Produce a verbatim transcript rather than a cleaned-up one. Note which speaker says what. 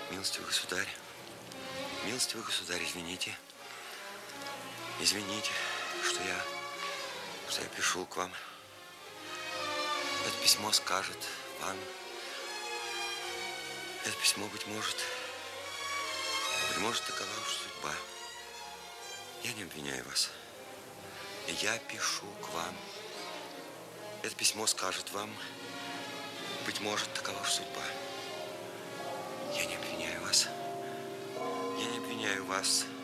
Speaker 1: Милостивый государь, милостивый государь, извините. Извините, что я, что я пишу к вам. Это письмо скажет вам. Это письмо, быть может, быть может, такова уж судьба. Я не обвиняю вас. Я пишу к вам. Это письмо скажет вам, быть может, такова уж судьба. Я не обвиняю вас. Я не обвиняю вас.